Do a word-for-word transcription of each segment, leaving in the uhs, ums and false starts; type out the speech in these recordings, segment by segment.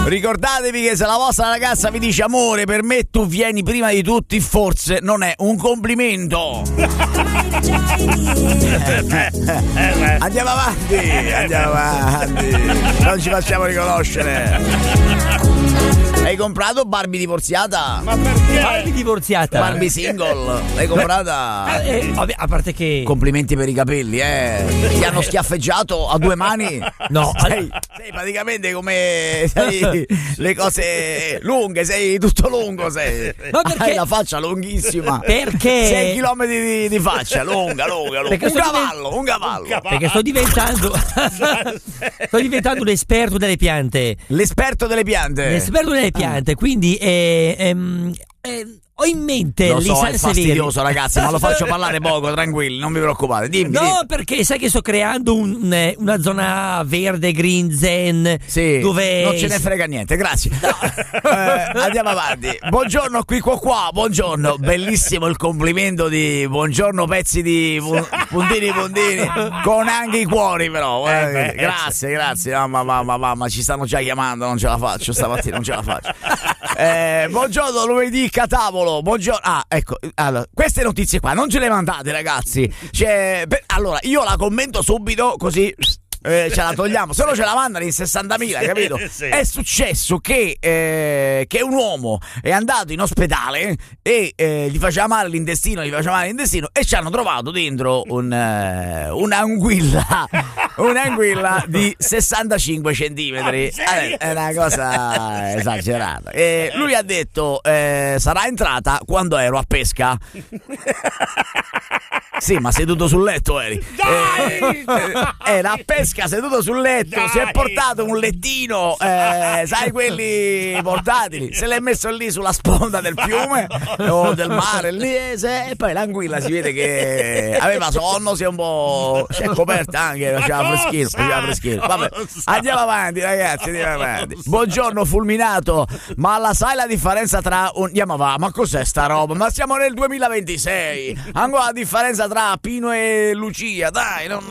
Ricordatevi che se la vostra ragazza vi dice amore, per me tu vieni prima di tutti, forse non è un complimento. Andiamo avanti, andiamo avanti. Non ci facciamo riconoscere. Hai comprato Barbie divorziata? Ma perché? Barbie divorziata? Barbie single? L'hai comprata? Eh, vabbè, a parte che... Complimenti per i capelli, eh. Ti hanno schiaffeggiato a due mani? No. Sei, sei praticamente come sei, le cose lunghe, sei tutto lungo, sei. Ma perché? Hai la faccia lunghissima. Perché? sei chilometri di, di faccia, lunga, lunga, lunga. Perché Un sto cavallo, un cavallo. Un cavallo. Perché sto diventando sto diventando un esperto delle piante. L'esperto delle piante. L'esperto delle piante, quindi eh, ehm, eh, ho in mente Lo so, Lisandro è fastidioso, ragazzi, ma lo faccio parlare poco, tranquilli, non vi preoccupate. Dimmi, No, dimmi. perché sai che sto creando un, eh, una zona verde, green zen, Sì, dove non ce ne frega niente, grazie. Eh, andiamo avanti. Buongiorno qui qua qua, buongiorno. Bellissimo il complimento di buongiorno pezzi di pu- puntini puntini con anche i cuori però. Eh, beh, grazie, grazie. Mamma, mamma, mamma, ci stanno già chiamando, non ce la faccio stamattina, non ce la faccio. Eh, buongiorno lunedì Catavolo. Buongiorno. Ah, ecco, allora, queste notizie qua non ce le mandate, ragazzi. Cioè, per, allora, io la commento subito così eh, ce la togliamo. Se no ce la mandano in sessantamila, capito? Sì. È successo che, eh, che un uomo è andato in ospedale e eh, gli faceva male l'intestino, gli faceva male l'intestino e ci hanno trovato dentro un, eh, un'anguilla, un'anguilla di sessantacinque centimetri. Eh, è una cosa esagerata. E lui ha detto eh, sarà entrata quando ero a pesca. Sì, ma seduto sul letto eri. Dai! Eh, era a pesca seduto sul letto. Dai! Si è portato un lettino, eh, sai quelli portatili. Se l'è messo lì sulla sponda del fiume o del mare lì, e, se, e poi l'anguilla si vede che aveva sonno, si è un po'. Si è coperta anche, faceva freschino, faceva freschino. Vabbè, andiamo avanti, ragazzi, andiamo avanti. Buongiorno fulminato, ma la sai la differenza tra un. Andiamo avanti, ma cos'è sta roba? Ma siamo nel duemilaventisei. Ancora la differenza tra Pino e Lucia, dai, non.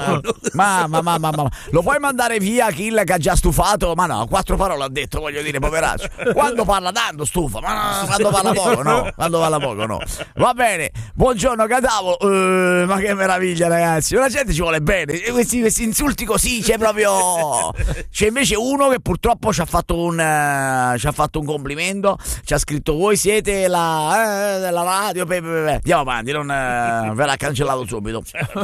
Mamma, mamma, mamma. Lo puoi mandare via Kill che ha già stufato? Ma no, quattro parole ha detto, voglio dire, poveraccio. Quando parla tanto stufa, ma no, quando parla poco, no. Quando parla poco, no. Va bene, buongiorno Catavolo. Uh, ma che meraviglia, ragazzi. La gente ci vuole bene. Questi, questi insulti così, c'è proprio. C'è invece uno che purtroppo ci ha fatto un. Uh, ci ha fatto un complimento. Ci ha scritto: voi siete la, eh, la radio. Pe, pe, pe. Andiamo avanti, non. Uh, verrà cancellato subito.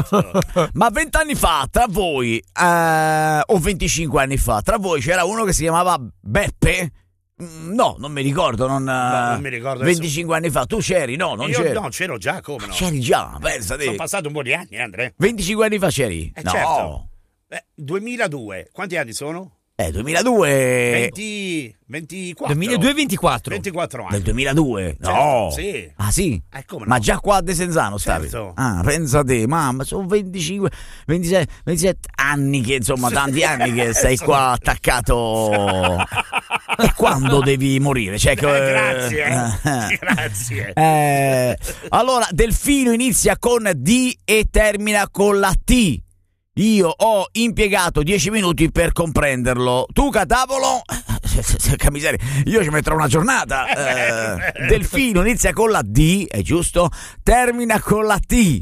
Ma vent'anni fa tra voi eh, o venticinque anni fa tra voi c'era uno che si chiamava Beppe? No, non mi ricordo, non, no, non mi ricordo venticinque adesso. Anni fa tu c'eri? No, non io c'eri. No, c'ero già, come no? C'eri già, pensa te. Sono passato un po' di anni, Andrea. venticinque anni fa c'eri? Eh, no. certo. Eh, duemiladue. Quanti anni sono? Eh, duemiladue. venti, ventiquattro. duemiladue ventiquattro. ventiquattro anni. Del duemiladue? Certo, No. sì. Ah sì? Eh, come no? Ma già qua a Desenzano stavi? Certo. Ah, pensa te, mamma, sono venticinque, ventisei, ventisette anni che, insomma, tanti anni che stai qua attaccato. E quando devi morire? Cioè, che, eh, grazie. grazie. Eh, allora, Delfino inizia con D e termina con la T. Io ho impiegato dieci minuti per comprenderlo. Tu, Catavolo, che miseria, io ci metterò una giornata. Eh, Delfino inizia con la D, è giusto? Termina con la T.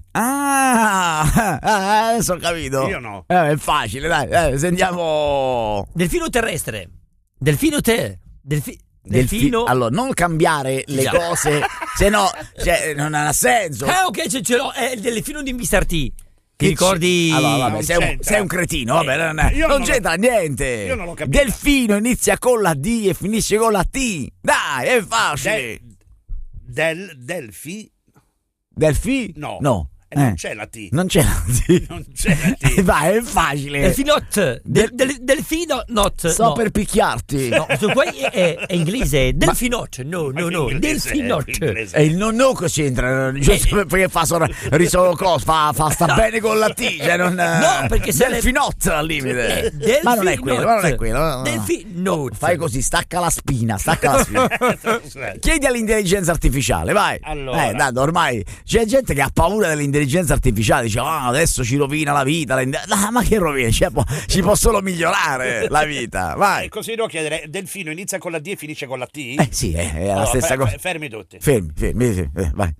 Ah, adesso ho capito. Io no. Eh, è facile, dai. Eh, sentiamo. Delfino terrestre. Delfino te. Delfi... Delfi- Delfino. Allora, non cambiare le cose, se no, cioè, non ha senso. Ah, ok, ce, ce l'ho. È il delfino di mister T. Ti ricordi? Allora, vabbè, Non sei, un, c'entra. sei un cretino, vabbè, non, è- Io non non c'entra niente. Io non l'ho capito. Delfino inizia con la D e finisce con la T. Dai, è facile. De- del Delfi? Delfi? No. No. Eh, non Eh, c'è la T. non c'è la T. Non c'è la T. Vai, è facile. Delfinot. Del, del, delfino not. Sto no. per picchiarti. No, su qua è, è, è inglese. Delfinot. No, no, no. Inglese, Delfinot. inglese. E il non no che c'entra, giusto perché fa solo risolo cos, fa, fa sta bene con la T, cioè non. No, perché se le- Delfinot al limite. Eh, ma non è Delfinot. quello, ma non è quello. no, no. Delfinot. Fai così, stacca la spina, stacca la spina. Chiedi all'intelligenza artificiale, vai. Allora. Eh, Dando, ormai c'è gente che ha paura dell'intelligenza l'intelligenza artificiale dice ah, adesso ci rovina la vita, la... Ah, ma che rovina, ci può, ci può solo migliorare la vita, vai. E così devo chiedere, Delfino inizia con la D e finisce con la T? Eh sì, è, è la allora, stessa fer- cosa. Fermi tutti. Fermi, fermi, sì, eh, vai.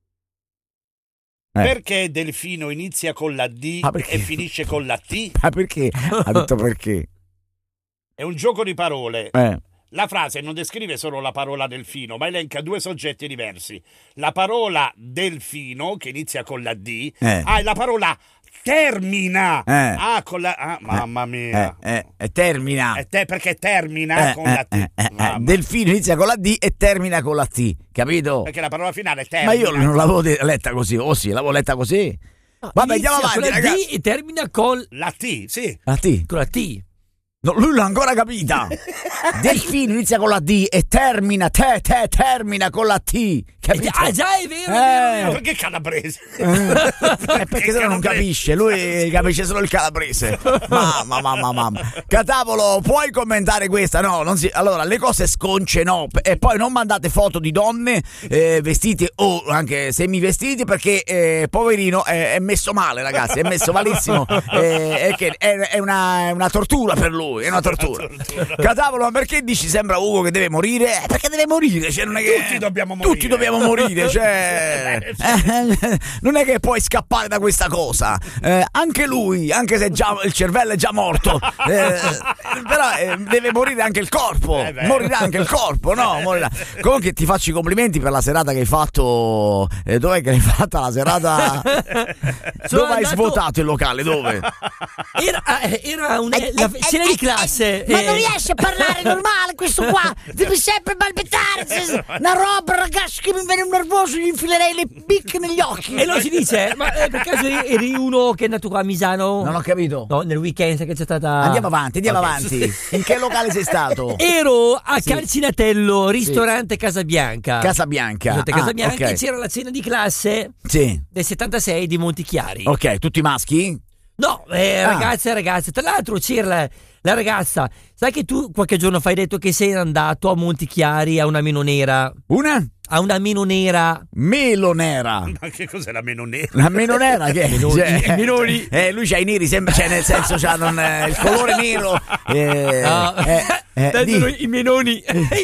Eh. Perché Delfino inizia con la D e finisce con la T? Ma perché? Ha detto perché? È un gioco di parole. Eh. La frase non descrive solo la parola delfino, ma elenca due soggetti diversi. La parola delfino, che inizia con la D, eh. ah, e la parola termina. Eh. Ah, con la... Ah, mamma mia. Eh, eh, eh, termina. E te, perché termina Eh, con eh, la T. eh, eh, Mamma. Delfino inizia con la D e termina con la T, capito? Perché la parola finale è termina. Ma io non l'avevo de- letta così, oh sì, l'avevo letta così. Vabbè, andiamo Inizia avanti, con la ragazzi. D e termina con La T, sì. La T. con la T. No, lui l'ha ancora capita. Delfino inizia con la D e termina, te, te, termina con la T. Capito? Ah, già è vero, è vero, Eh. è vero. Perché calabrese? Eh, perché se no non capisce, lui capisce solo il calabrese. Mamma, mamma, mamma. Catavolo, puoi commentare questa? No, non si... Allora, le cose sconce no. E poi non mandate foto di donne eh, vestite o anche semivestiti perché eh, poverino è, è messo male, ragazzi, è messo malissimo. Eh, è, che è, è, una, è una tortura per lui, è una tortura. Catavolo, ma perché dici sembra Ugo che deve morire? Eh, perché deve morire, cioè non è che... Tutti dobbiamo morire. Tutti dobbiamo morire, cioè eh, non è che puoi scappare da questa cosa. Eh, anche lui, anche se già il cervello è già morto, eh, però eh, deve morire anche il corpo. Eh beh. Morirà anche il corpo, no? Morirà. Comunque ti faccio i complimenti per la serata che hai fatto. Eh, dov'è che l'hai fatta la serata? Sono Dove hai andato- svuotato il locale? Dove? Era, eh, era una la cena di classe. Ma eh, non riesce a parlare normale questo qua, devi sempre balbettare, se- una roba ragazzi che mi viene nervoso, gli infilerei le picche negli occhi. E non si dice, ma eh, per caso eri eri uno che è andato qua a Misano? Non ho capito. No, nel weekend che c'è stata... Andiamo avanti, andiamo Ok. avanti. In che locale sei stato? Ero a Calcinatello, ristorante Casabianca. Casabianca. Ristorante Ah, Casabianca ok. e c'era la cena di classe Sì. del settantasei di Montichiari. Ok, tutti maschi? No, eh, Ah. ragazze e ragazze. Tra l'altro c'era la, la ragazza. Sai che tu qualche giorno fa hai detto che sei andato a Montichiari a una meno nera? Una? A una meno nera. Melo nera. Ma che cos'è la meno nera? La meno nera che è? Menoni. Cioè, Menoni. Eh, lui c'ha i neri, sembra, cioè nel senso c'ha non, eh, il colore nero. Eh, No. eh, eh, Tendono di- i menoni.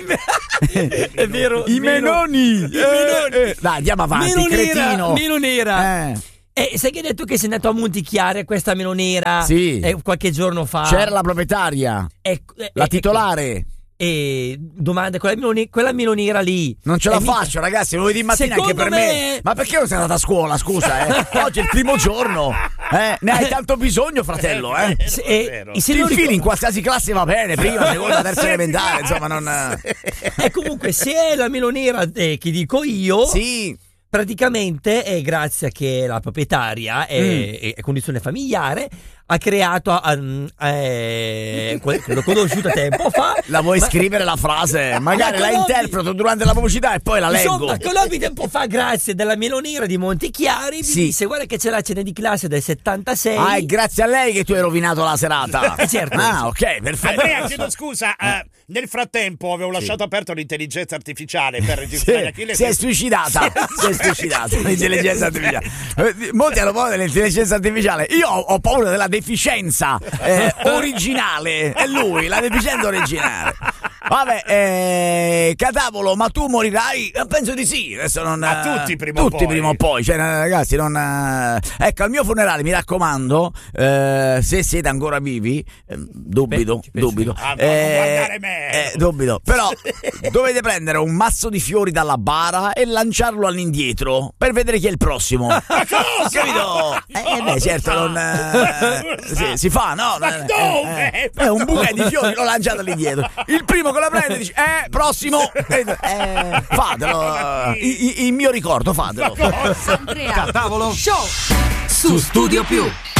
È vero. I meno- menoni. I menoni. Eh, eh. Dai, andiamo avanti, Meno nera, cretino. meno nera. Eh, E sai che hai detto che sei andato a Montichiari a questa meno nera? Sì. eh, qualche giorno fa. c'era la proprietaria, Ecco, eh, la eh, titolare. E domanda, quella meloni- quella meno nera lì. Non ce è la mica- faccio, ragazzi, lunedì mattina anche Secondo per me. me- Ma perché non sei andata a scuola, scusa, eh? Oggi è il primo giorno. Eh? Ne hai tanto bisogno, fratello, eh? Se- eh, vero. e se Ti non infili ricor- in qualsiasi classe va bene, prima, seconda, terza elementare, insomma, non... E comunque, se è la melonera eh, che dico io, Sì, praticamente è grazie a che la proprietaria è, Mm. è condizione familiare, ha creato, um, eh, que- l'ho conosciuta tempo fa. la vuoi ma- scrivere la frase? Magari Ma la Colombi- interpreto durante la pubblicità e poi la leggo. Insomma, Colombi tempo fa, grazie della melonera di Montichiari, mi Sì. disse guarda che c'è la cena di classe del settantasei. Ah, è grazie a lei che tu hai rovinato la serata. Eh, certo. Ah, ok, perfetto. Andrea, chiedo scusa, eh, nel frattempo avevo lasciato aperto l'intelligenza artificiale per registrare Sì, Achille. si è suicidata, si è suicidata l'intelligenza artificiale. Eh, Molti hanno paura dell'intelligenza artificiale. Io ho, ho paura della deficienza eh, originale. È lui, la deficienza originale. Vabbè, eh, Catavolo, ma tu morirai? Eh, Penso di sì. Adesso non, Ma eh, tutti prima o tutti poi. prima o poi. Cioè, eh, ragazzi, non. eh, Ecco, al mio funerale, mi raccomando, eh, se siete ancora vivi, eh, dubito, Beh, ci penso. dubito. Ah, no, non guardare me. eh, dubito. Però dovete prendere un mazzo di fiori dalla bara e lanciarlo all'indietro per vedere chi è il prossimo. Capito? Eh, eh, beh, certo, non. eh, sì, si fa, no? Ma Eh, dove? eh, eh, un buchetto di fiori l'ho lanciato all'indietro. Il primo che la prende dice, eh, prossimo. Eh, eh, fatelo. eh, i- i- Il mio ricordo, fatelo. Andrea Catavolo Show su Studio Più.